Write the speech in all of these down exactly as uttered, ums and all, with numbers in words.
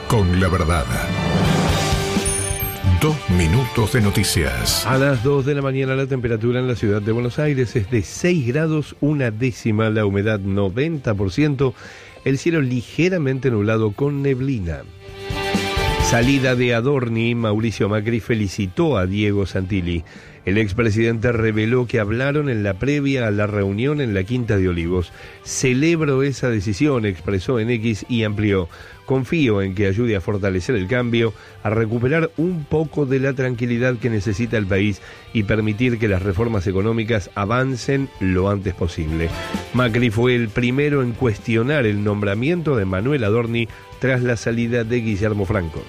con la verdad. Dos minutos de noticias. A las dos de la mañana la temperatura en la ciudad de Buenos Aires es de seis grados, una décima, la humedad noventa por ciento, el cielo ligeramente nublado con neblina. Salida de Adorni, Mauricio Macri felicitó a Diego Santilli. El expresidente reveló que hablaron en la previa a la reunión en la Quinta de Olivos. Celebro esa decisión, expresó en X y amplió. Confío en que ayude a fortalecer el cambio, a recuperar un poco de la tranquilidad que necesita el país y permitir que las reformas económicas avancen lo antes posible. Macri fue el primero en cuestionar el nombramiento de Manuel Adorni tras la salida de Guillermo Francos.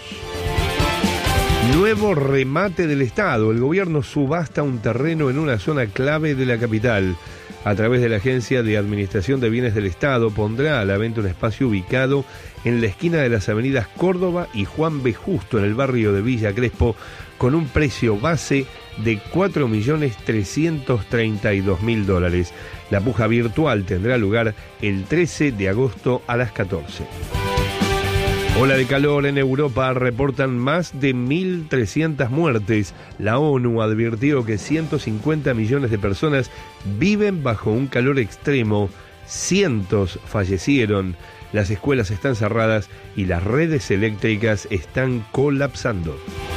Nuevo remate del Estado. El gobierno subasta un terreno en una zona clave de la capital. A través de la Agencia de Administración de Bienes del Estado pondrá a la venta un espacio ubicado en la esquina de las avenidas Córdoba y Juan B. Justo en el barrio de Villa Crespo con un precio base de cuatro millones trescientos treinta y dos mil dólares. La puja virtual tendrá lugar el trece de agosto a las catorce. Ola de calor en Europa, reportan más de mil trescientas muertes. La ONU advirtió que ciento cincuenta millones de personas viven bajo un calor extremo. Cientos fallecieron. Las escuelas están cerradas y las redes eléctricas están colapsando.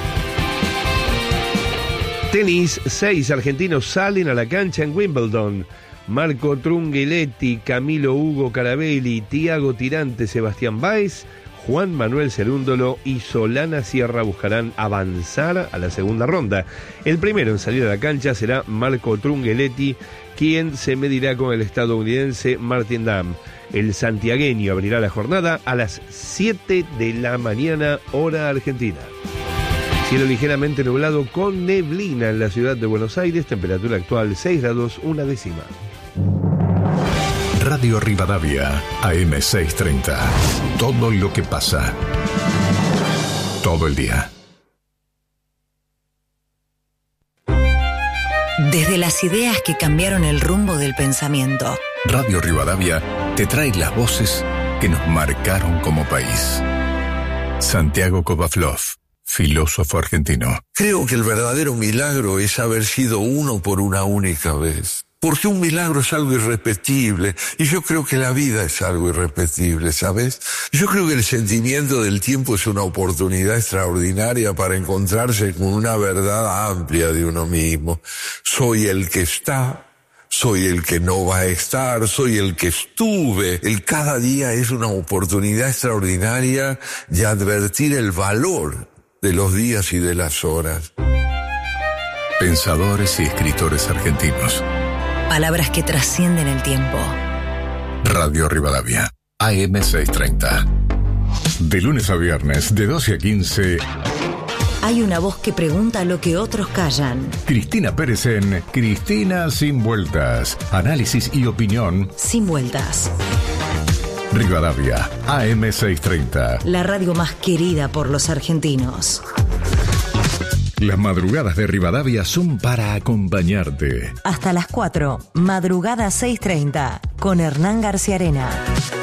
Tenis, seis argentinos salen a la cancha en Wimbledon. Marco Trungelliti, Camilo Hugo Carabelli, Tiago Tirante, Sebastián Báez, Juan Manuel Cerúndolo y Solana Sierra buscarán avanzar a la segunda ronda. El primero en salir a la cancha será Marco Trungelliti, quien se medirá con el estadounidense Martin Damm. El santiagueño abrirá la jornada a las siete de la mañana, hora argentina. Cielo ligeramente nublado con neblina en la ciudad de Buenos Aires, temperatura actual seis grados, una décima. Radio Rivadavia, A M seiscientos treinta. Todo lo que pasa. Todo el día. Desde las ideas que cambiaron el rumbo del pensamiento. Radio Rivadavia te trae las voces que nos marcaron como país. Santiago Kovaflov, filósofo argentino. Creo que el verdadero milagro es haber sido uno por una única vez. Porque un milagro es algo irrepetible, y yo creo que la vida es algo irrepetible, ¿sabes? Yo creo que el sentimiento del tiempo es una oportunidad extraordinaria para encontrarse con una verdad amplia de uno mismo. Soy el que está, soy el que no va a estar, soy el que estuve. El cada día es una oportunidad extraordinaria de advertir el valor de los días y de las horas. Pensadores y escritores argentinos. Palabras que trascienden el tiempo. Radio Rivadavia, A M seiscientos treinta. De lunes a viernes, de doce a quince. Hay una voz que pregunta lo que otros callan. Cristina Pérez en Cristina Sin Vueltas. Análisis y opinión. Sin vueltas. Rivadavia, A M seiscientos treinta. La radio más querida por los argentinos. Las madrugadas de Rivadavia son para acompañarte. Hasta las cuatro, madrugada seiscientos treinta, con Hernán García Arena.